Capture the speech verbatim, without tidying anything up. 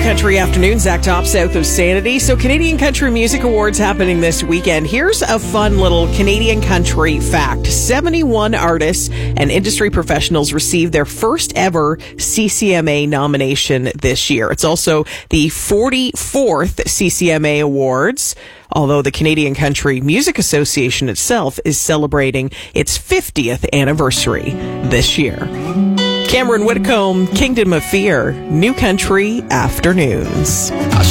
Country Afternoon, Zach Top, south of Sanity. So Canadian Country Music Awards happening this weekend. Here's a fun little Canadian country fact. seventy-one artists and industry professionals received their first ever C C M A nomination this year. It's also the forty-fourth C C M A Awards, although the Canadian Country Music Association itself is celebrating its fiftieth anniversary this year. Cameron Whitcomb, Kingdom of Fear, New Country Afternoons.